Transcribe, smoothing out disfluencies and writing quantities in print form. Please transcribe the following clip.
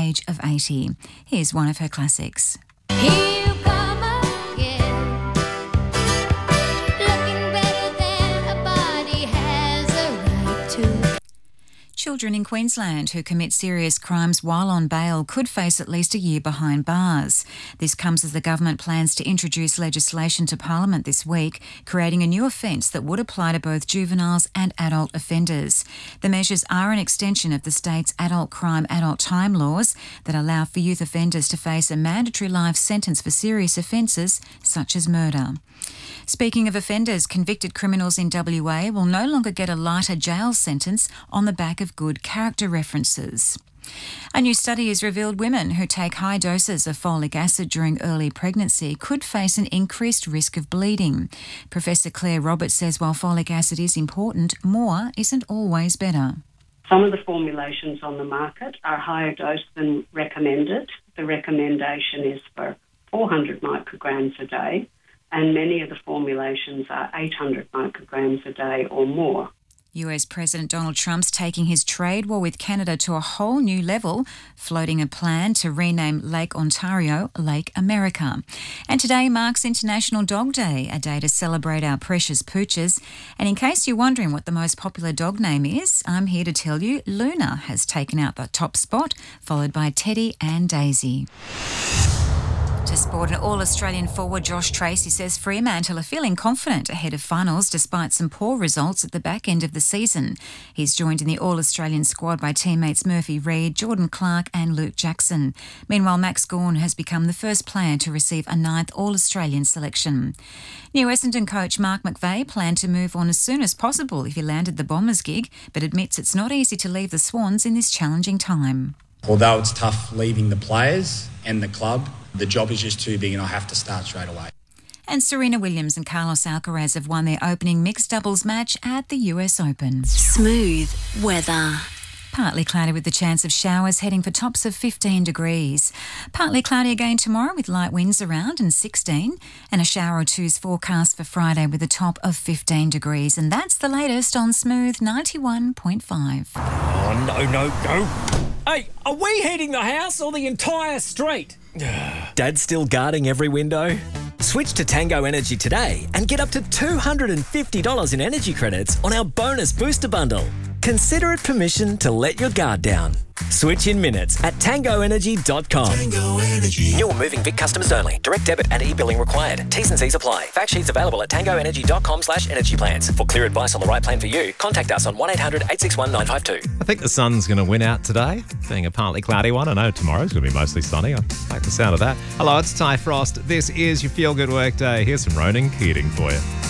age of 80. Here's one of her classics. Here you come again, looking better than a body has a right to. Children in Queensland who commit serious crimes while on bail could face at least a year behind bars. This comes as the government plans to introduce legislation to Parliament this week, creating a new offence that would apply to both juveniles and adult offenders. The measures are an extension of the state's adult crime, adult time laws that allow for youth offenders to face a mandatory life sentence for serious offences such as murder. Speaking of offenders, convicted criminals in WA will no longer get a lighter jail sentence on the back of good character references. A new study has revealed women who take high doses of folic acid during early pregnancy could face an increased risk of bleeding. Professor Claire Roberts says while folic acid is important, more isn't always better. Some of the formulations on the market are higher dose than recommended. The recommendation is for 400 micrograms a day, and many of the formulations are 800 micrograms a day or more. US President Donald Trump's taking his trade war with Canada to a whole new level, floating a plan to rename Lake Ontario Lake America. And today marks International Dog Day, a day to celebrate our precious pooches. And in case you're wondering what the most popular dog name is, I'm here to tell you Luna has taken out the top spot, followed by Teddy and Daisy. To sport, an All-Australian forward Josh Tracy says Fremantle are feeling confident ahead of finals despite some poor results at the back end of the season. He's joined in the All-Australian squad by teammates Murphy Reid, Jordan Clark and Luke Jackson. Meanwhile, Max Gawn has become the first player to receive a 9th All-Australian selection. New Essendon coach Mark McVeigh planned to move on as soon as possible if he landed the Bombers gig, but admits it's not easy to leave the Swans in this challenging time. Although it's tough leaving the players and the club, the job is just too big and I have to start straight away. And Serena Williams and Carlos Alcaraz have won their opening mixed doubles match at the US Open. Smooth weather. Partly cloudy with the chance of showers, heading for tops of 15 degrees. Partly cloudy again tomorrow with light winds around and 16. And a shower or two's forecast for Friday with a top of 15 degrees. And that's the latest on Smooth 91.5. Oh, no. Hey, are we heating the house or the entire street? Dad's still guarding every window? Switch to Tango Energy today and get up to $250 in energy credits on our bonus booster bundle. Consider it permission to let your guard down. Switch in minutes at tangoenergy.com. Tango Energy. New or moving Vic customers only. Direct debit and e-billing required. T's and C's apply. Fact sheets available at tangoenergy.com/energy plans. For clear advice on the right plan for you, contact us on 1-800-861-952. I think the sun's going to win out today, being a partly cloudy one. I know tomorrow's going to be mostly sunny. I like the sound of that. Hello, it's Ty Frost. This is your Feel Good Workday. Here's some Ronan Keating for you.